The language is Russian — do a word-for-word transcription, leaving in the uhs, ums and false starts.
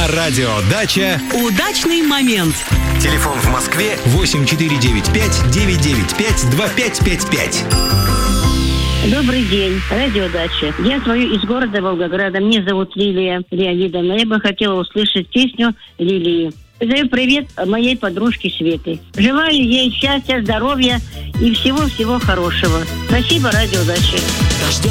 На радио «Дача» удачный момент. Телефон в Москве восемь четыре девять пять девять девять пять два пять пять пять. Добрый день, радио «Дача». Я звоню из города Волгограда. Меня зовут Лилия Леонидовна. Я бы хотела услышать песню Лилии. Передаю привет моей подружке Светы. Желаю ей счастья, здоровья и всего-всего хорошего. Спасибо, радио «Дача».